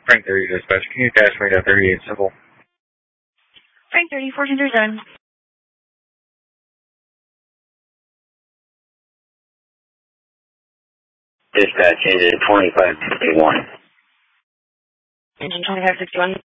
Frank 30 dispatch. Can you dash me to 38 simple? Frank 30, 1437. Dispatch engine 2561. Engine 2561.